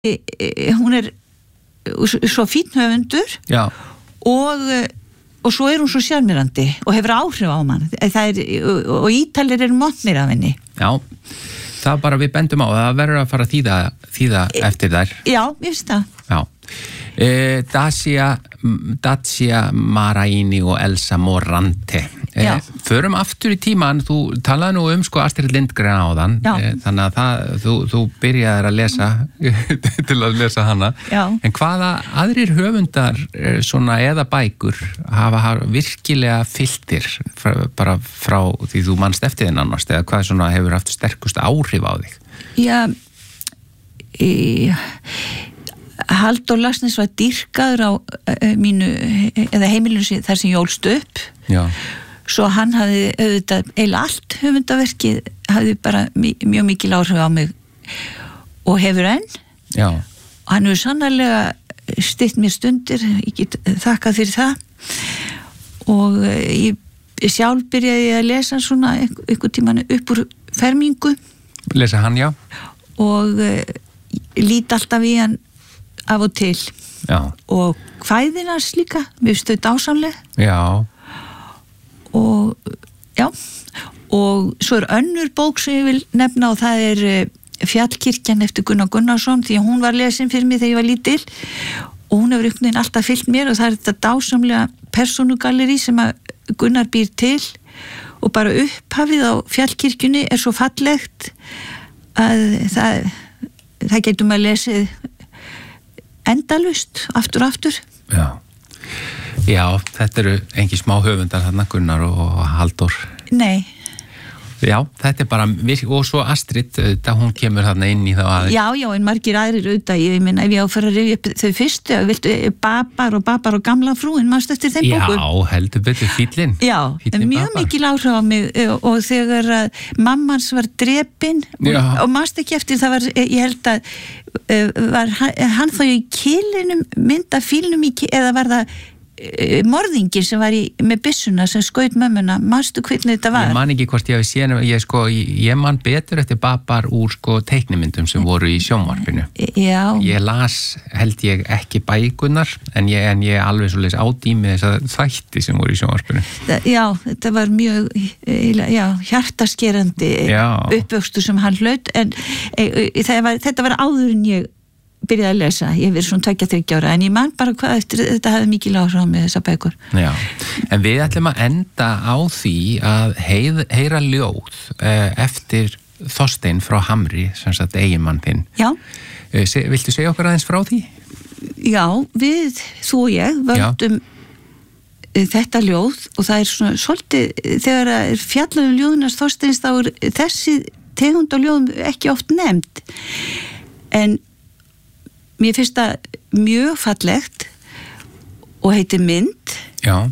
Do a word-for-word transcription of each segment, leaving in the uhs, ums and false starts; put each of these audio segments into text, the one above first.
hún er svo fínn höfundur Já. og og svo er hún svo sjarmerandi og hefur áhrif á mann það er, og Ítalir eru montnir af henni. Já, það bara við bendum á það verður að fara að þýða, þýða eftir þær. Já, ég veist það. Já. Eh, Dacia, Dacia Maraini og Elsa Morante. Eh, förum aftur í tíman, þú talaði nú um sko Astrid Lindgren áðan, eh, þannig að það, þú, þú byrjaðir að lesa til að lesa hana. Já. En hvaða aðrir höfundar svona eða bækur hafa, hafa virkilega fylltir fra, bara frá því þú manst eftir þinn annars, eða hvað svona hefur haft sterkust áhrif á þig? Já, í Halldór Laxness var dýrkaður á uh, mínu, eða heimilinu þar sem ég ólst upp. Já. Svo hann hafði auðvitað eiginlega allt höfundaverkið hafði bara mjög mikil áhrif á mig og hefur enn. Já. Og hann hefur sannarlega stytt mér stundir, ég get þakkað fyrir það. Og ég, ég sjálf byrjaði að lesa svona einhver tíman upp úr fermingu. Lesa hann, já. Og uh, lít alltaf í hann af og til. Já. Og kvæðinars líka, mér stöð dásamleg. Já. Og já, og svo er önnur bók sem ég vil nefna og það er Fjallkirkjan eftir Gunnar Gunnarsson, því að hún var lesin fyrir mig þegar ég var lítil og hún hefur einhvern veginn alltaf fyllt mér og það er þetta dásamlega persónugalleri sem að Gunnar býr til og bara upphafið á Fjallkirkjunni er svo fallegt að það, það getum að lesið endalaust, aftur og aftur. Já. Já, þetta eru engin smá höfundar þarna, Gunnar og Halldór. Nei. Já, þetta er bara, og svo Astrid, það hún kemur þarna inn í þá aðeins. Já, já, en margir aðrir auðvitað, ég minna, ef ég á að fara að rifja upp þau fyrstu, viltu Babar og Babar og gamla frúin, mannstu eftir þeim bókum? Já, heldur betur, fíllinn. Já, fíllinn mjög Babar. Mikil áhrif á mig og þegar að mammans var drepin og, og mannstu ekki eftir, það var, ég held að, var hann þá í kilinum, mynda fílnum í kilinum, eða var það morðingin sem var í, með byssuna sem skaut mömmuna, manstu hvernig þetta var? Ég man ekki hvort ég hafi séð, ég sko ég man betur eftir Babar úr sko teiknimyndum sem voru í sjónvarpinu. Já. Ég las, held ég ekki bækunar, en ég, en ég alveg svo leys ádýmið þess að þætti sem voru í sjónvarpinu. Það, já, þetta var mjög já, hjartaskerandi uppvöxtur sem hann hlaut, en e, e, var, þetta var áður en ég byrjaði að lesa, ég hef verið svona tveggja þriggja ára en ég man bara hvað eftir þetta hafði mikil áhrif með þessa bækur. Já, en við ætlum að enda á því að heið, heyra ljóð eftir Þorstein frá Hamri, sem sagt eiginmann þinn. Já. Se, viltu segja okkur aðeins frá því? Já, við, þú og ég völdum þetta ljóð og það er svona svolítið, þegar það er fjallar um ljóðunars Þorsteins þá er þessi tegund og ljóðum ekki oft nefnd, en mér finnst það mjög fallegt og heitir Mynd. Já.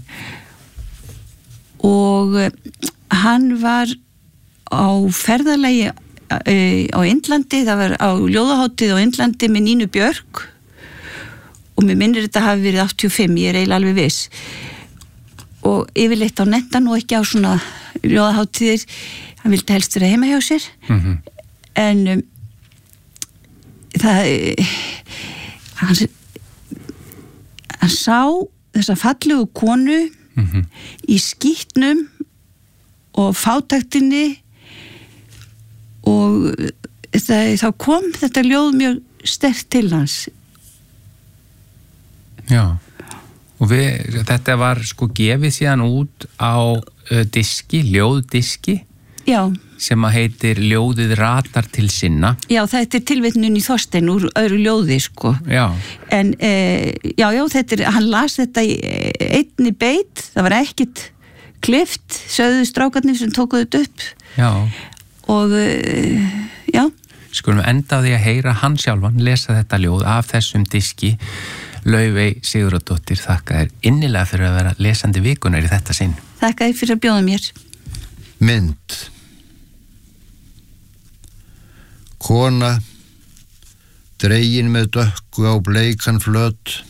Og hann var á ferðalagi á Indlandi, það var á ljóðahátíð á Indlandi með Nínu Björk og mér minnir þetta hafi verið áttatíu og fimm, ég er eiginlega alveg viss. Og yfirleitt á nettan og ekki á svona ljóðahátíðir, hann vildi helst vera heima hjá sér, mm-hmm. en um, það hann, hann sá þessa fallegu konu mm-hmm. í skítnum og fátæktinni og það, þá kom þetta ljóð mjög sterkt til hans. Já, og við, þetta var sko gefið síðan út á uh, diski, ljóðdiski. Já. Sem að heitir Ljóðið ratar til sinna. Já, þetta er tilvitnun í Þorstein úr öðru ljóði, sko. Já. En, e, já, já, þetta er, hann las þetta í einni beit, það var ekkit klift, sögðu strákarnir sem tókuðu þetta upp. Já. Og, e, já. Skulum enda á því að heyra hann sjálfan lesa þetta ljóð af þessum diski. Laufey Sigurðardóttir, þakka þér innilega fyrir að vera lesandi vikunar í þetta sinn. Þakka þér fyrir að bjóða mér. Mynd. Kona, dregin með dökku á bleikan flöt,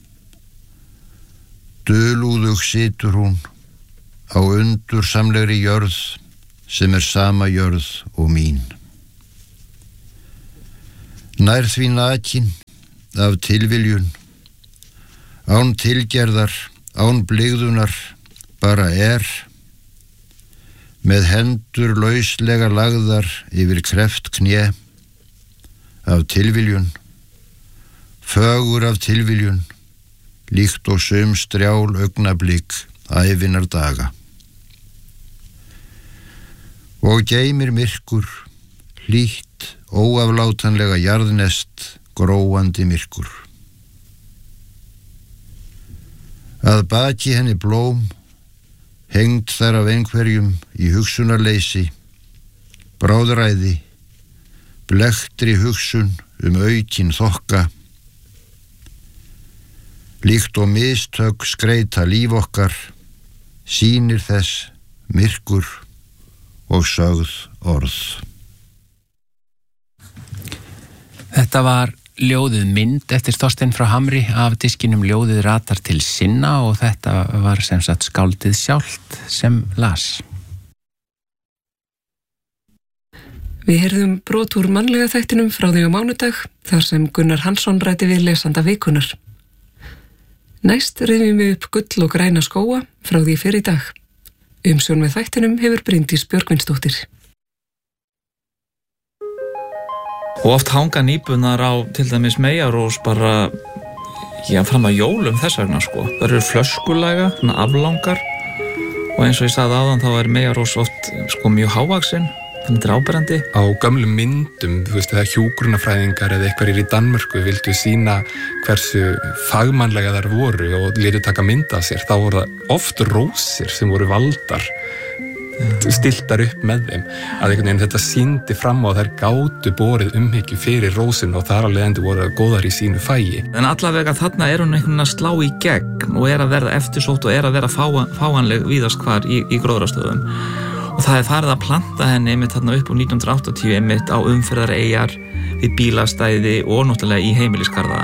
dulúðug situr hún á undursamlegri jörð sem er sama jörð og mín. nær því nakin af tilviljun, án tilgerðar, án blygðunar, bara er, með hendur lauslega lagðar yfir kreft kné, af tilviljun, fögur af tilviljun, líkt og sum strjál augnablík ævinar daga. Og geymir myrkur, hlýtt, óaflátanlega jarðnest, gróandi myrkur. Að baki henni blóm, hengd þar af einhverjum í hugsunarleysi, bráðræði, blektri hugsun um aukin þokka, líkt og mistök skreita líf okkar, sýnir þess myrkur og sögð orð. Þetta var ljóðið Mynd eftir Þorstein frá Hamri af diskinum Ljóðið ratar til sinna og þetta var sem sagt skáldið sjálft sem las. Við heyrðum brot úr mannlega þættinum frá því á mánudag þar sem Gunnar Hansson ræddi við lesanda vikunar. Næst rifjum við upp Gull og græna skóga frá því fyrir í dag. Umsjón með þættinum hefur Bryndís Björgvinsdóttir. Og oft hanga nýbunar á til dæmis meyjarós bara já, fram að jólum þess vegna sko. Það eru flöskulega, svona aflangar og eins og ég sagði áðan þá er meyjarós oft sko mjög hávaxin, þannig þetta er áberandi. Á gömlum myndum, þú veist, þegar hjúkrunarfræðingar eða eitthvað í Danmörku vildu sína hversu fagmannlega þær voru og létu taka mynd af sér, þá voru það oft rósir sem voru valdar stiltar upp með þeim að einhvern veginn þetta sýndi fram á að þær gátu borið umhyggju fyrir rósinu og þar alveg endur voru góðar í sínu fæi. En allavega þarna er hún einhvern veginn að slá í gegn og er að verða eftirsótt og er að vera fáa, fáanleg víðast hvar í, í gróðrastöðum og það er farið að planta henni einmitt þarna upp úr nítján hundruð áttatíu einmitt á umferðareyjar, við bílastæði og náttúrulega í heimilisgarða.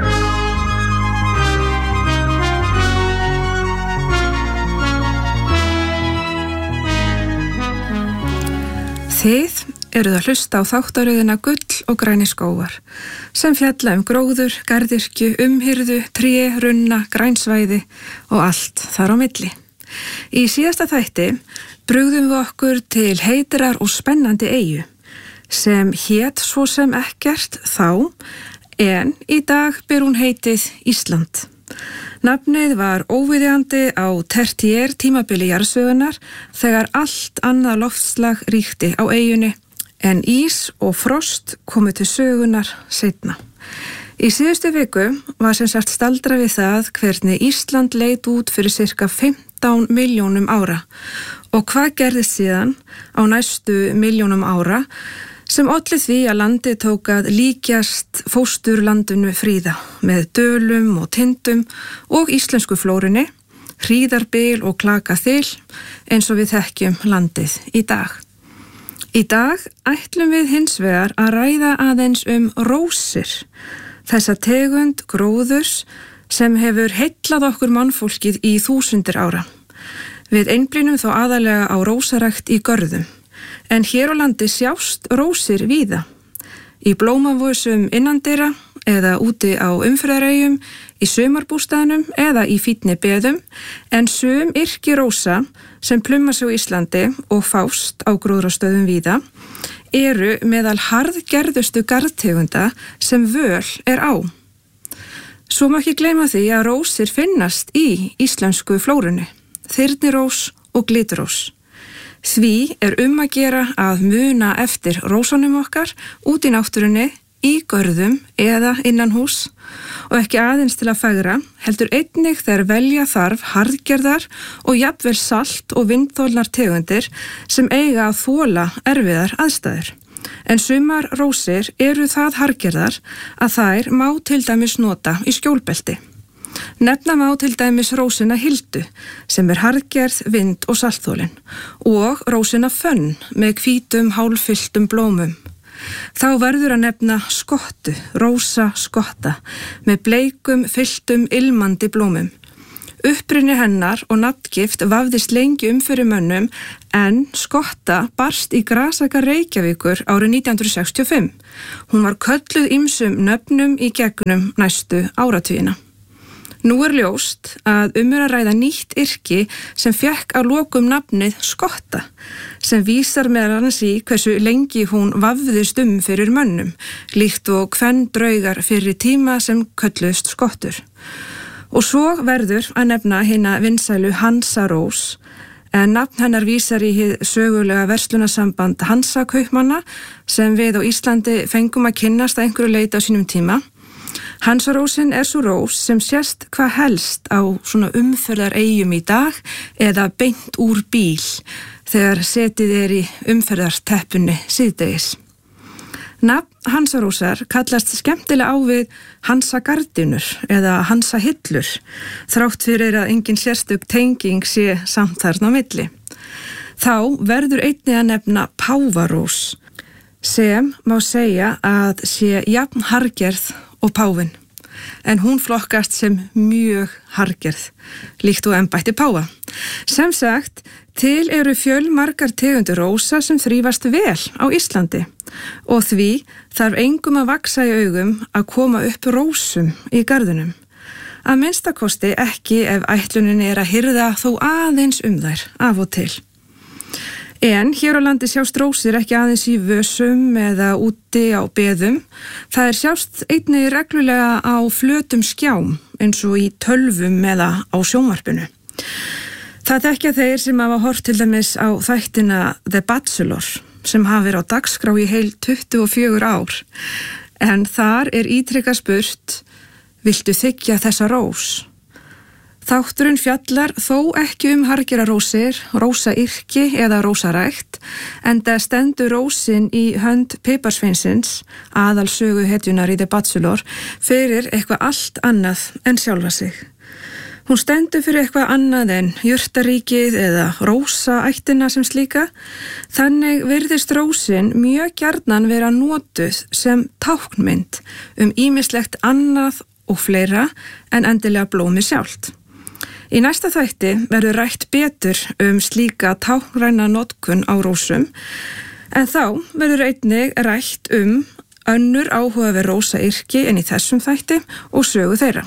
Þið eruð að hlusta á þáttaröðina Gull og græni skógar sem fjalla um gróður, garðyrkju, umhirðu, tré, runna, grænsvæði og allt þar á milli. Í síðasta þætti brugðum við okkur til heitrar og spennandi eyju sem hét svo sem ekkert þá en í dag ber hún heitið Ísland. Nafnið var óviðjandi á tertiér tímabili jarðsögunar þegar allt annað loftslag ríkti á eyjunni en ís og frost komu til sögunar seinna. Í síðustu viku var sem sagt staldra við það hvernig Ísland leit út fyrir sirka fimmtán milljónum ára og hvað gerðist síðan á næstu milljónum ára sem olli því að landið tók að líkjast fósturlandinu Fríða með dölum og tindum og íslensku flórunni, hríðarbil og klakaþyl eins og við þekkjum landið í dag. Í dag ætlum við hins vegar að ræða aðeins um rósir, þessa tegund gróðurs sem hefur heillað okkur mannfólkið í þúsundir ára. Við einblínum þó aðalega á rósarækt í görðum. En hér á landi sjást rósir víða. Í blómavösum innandyra eða úti á umferðareyjum, í sumarbústaðnum eða í fínni beðum, en sum yrki rósa sem plumma sig á Íslandi og fást á gróðrastöðum víða, eru meðal harðgerðustu garðtegunda sem völ er á. Svo má ekki gleyma því að rósir finnast í íslensku flórunni, þyrnirós og glitrós. Því er um að gera að muna eftir rósunum okkar út í náttúrunni, í görðum eða innan hús og ekki aðeins til að fegra, heldur einnig þegar velja þarf harðgerðar og jafnvel salt og vindþolnar tegundir sem eiga að þola erfiðar aðstæður. En sumar rósir eru það harðgerðar að þær má til dæmis nota í skjólbelti. Nefna má til dæmis rósina Hildu sem er harðgerð, vind og saltþolin og rósina Fönn með hvítum hálffylltum blómum. Þá verður að nefna skottu, rósa skotta með bleikum fylltum ilmandi blómum. Uppruni hennar og nafngift vafðist lengi um fyrir mönnum en skotta barst í grasaka Reykjavíkur árið nítján hundruð sextíu og fimm. Hún var kölluð ýmsum nöfnum í gegnum næstu áratugina. Nú er ljóst að um er að ræða nýtt yrki sem fékk að lokum nafnið skotta, sem vísar meðal annars í hversu lengi hún vafðist um fyrir mönnum, líkt og kvendraugar fyrir tíma sem kölluðust skottur. Og svo verður að nefna hina vinsælu Hansa Rós, en nafn hennar vísar í hið sögulega verslunasamband Hansakaupmanna sem við á Íslandi fengum að kynnast að einhverju leyti á sínum tíma. Hansarósin er svo rós sem sést hvað helst á svona umferðar eyjum í dag eða beint úr bíl þegar setið er í umferðarteppunni síðdegis. Nafn Hansarósar kallast skemmtilega á við Hansagardinur eða Hansahillur, þrátt fyrir að engin sérstök tenging sé samt þarna á milli. Þá verður einnig að nefna Páfarós, sem má segja að sé jafn hargerð og páfinn, en hún flokkast sem mjög hargerð, líkt og embætti páfa. Sem sagt, til eru fjölmargar tegundir rósa sem þrífast vel á Íslandi og því þarf engum að vaksa í augum að koma upp rósum í garðinum. Að minnstakosti ekki ef ætlunin er að hirða þó aðeins um þær af og til. En hér á landi sjást rósir ekki aðeins í vösum eða úti á beðum. Það er sjást einnig reglulega á flötum skjám eins og í tölvum eða á sjónvarpinu. Það þekkja þeir sem hafa horft til dæmis á þættina The Bachelor sem hafa verið á dagskrá í heil tuttugu og fjögur ár. En þar er ítrekað spurt, viltu þiggja þessa rós? Þátturinn fjallar þó ekki um hargerarósir, rósayrki eða rósarækt, enda stendur rósin í hönd piparsveinsins, aðal sögu hetjunar í The Bachelor, fyrir eitthvað allt annað en sjálfa sig. Hún stendur fyrir eitthvað annað en jurtaríkið eða rósaættina sem slíka, þannig virðist rósin mjög gjarnan vera notuð sem táknmynd um ýmislegt annað og fleira en endilega blómið sjálft. Í næsta þætti verður rætt betur um slíka táknræna notkun á rósum, en þá verður einnig rætt um önnur áhugaverð rósayrki en í þessum þætti og sögu þeirra.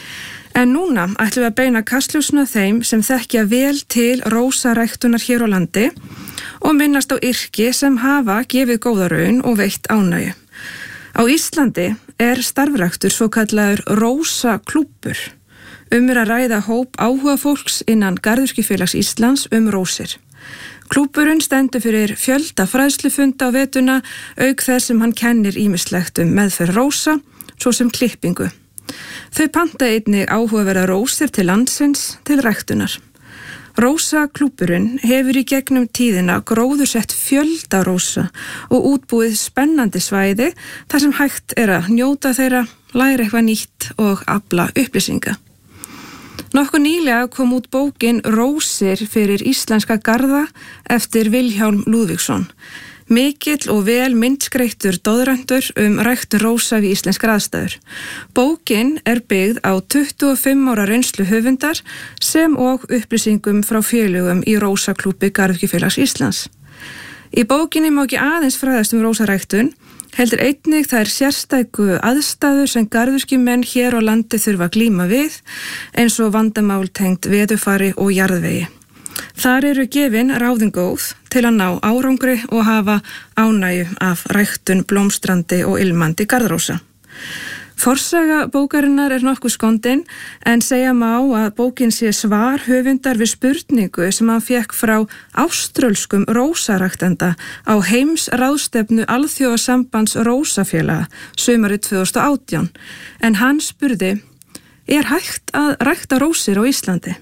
En núna ætlum við að beina kastljósinu að þeim sem þekkja vel til rósaræktunar hér á landi og minnast á yrki sem hafa gefið góða raun og veitt ánægju. Á Íslandi er starfræktur svo kallaður rósaklúbbur. Um er að ræða hóp áhuga fólks innan Garðyrkjufélags Íslands um rósir. Klúbburinn stendur fyrir fjölda fræðslufunda á vetuna auk þess sem hann kennir ýmislegt um meðferð rósa, svo sem klippingu. Þau panta einnig áhugaverða rósir til landsins til ræktunar. Rósaklúbburinn hefur í gegnum tíðina gróðursett fjölda rósa og útbúið spennandi svæði þar sem hægt er að njóta þeirra, læra eitthvað nýtt og afla upplýsinga. Nokkuð nýlega kom út bókin Rósir fyrir íslenska garða eftir Vilhjálm Lúðvíksson. Mikill og vel myndskreittur doðræntur um ræktun rósa við íslenskar aðstæður. Bókin er byggð á tuttugu og fimm ára reynslu höfundar sem og upplýsingum frá félögum í Rósaklúbbi Garðyrkjufélags Íslands. Í bókinni má ekki aðeins fræðast um rósaræktun, heldur einnig þær sérstæku aðstæður sem garðyrkjumenn hér á landi þurfa að glíma við, eins og vandamál tengt veðurfari og jarðvegi. Þar eru gefin ráðin góð til að ná árangri og hafa ánægju af ræktun blómstrandi og ilmandi garðrósa. Forsaga bókarinnar er nokkuð skondin, en segja má að bókin sé svar höfundar við spurningu sem hann fékk frá áströlskum rósaræktenda á heimsráðstefnu Alþjóðasambands rósafélaga sumarið tvö þúsund og átján, en hann spurði, er hægt að rækta rósir á Íslandi?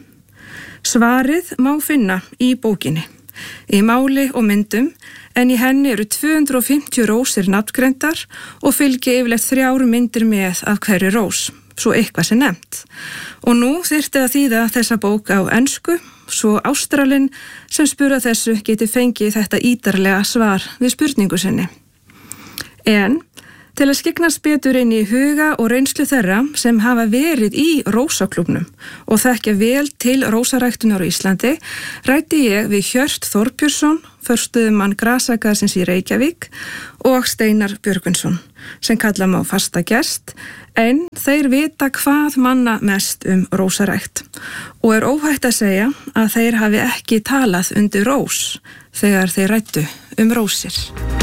Svarið má finna í bókinni, í máli og myndum, en í henni eru tvö hundruð og fimmtíu rósir nafngreindar og fylgja yfirleitt þrjár myndir með af hverju rós, svo eitthvað sem nefnt. Og nú þyrfti að þýða þessa bók á ensku, svo Ástralinn sem spura þessu geti fengið þetta ítarlega svar við spurningu sinni. En Til að skyggnast betur inn í huga og reynslu þeirra sem hafa verið í rósaklúbnum og þekkja vel til rósaræktunar á Íslandi, ræddi ég við Hjört Þorbjörnsson, förstuðumann Grasagarðsins í Reykjavík, og Steinar Björgvinsson, sem kalla má fasta gest, en þeir vita hvað manna mest um rósarækt og er óhætt að segja að þeir hafi ekki talað undir rós þegar þeir ræddu um rósir.